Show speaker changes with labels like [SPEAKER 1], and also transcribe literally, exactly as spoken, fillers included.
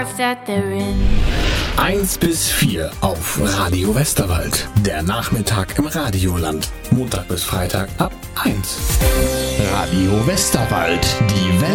[SPEAKER 1] that they're in.
[SPEAKER 2] eins bis vier auf Radio Westerwald. Der Nachmittag im Radioland. Montag bis Freitag ab eins. Radio Westerwald. Die Welt.